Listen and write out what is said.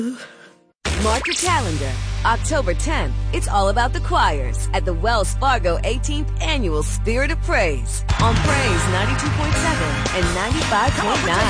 Mark your calendar. October 10th, it's all about the choirs at the Wells Fargo 18th Annual Spirit of Praise on Praise 92.7 and 95.9.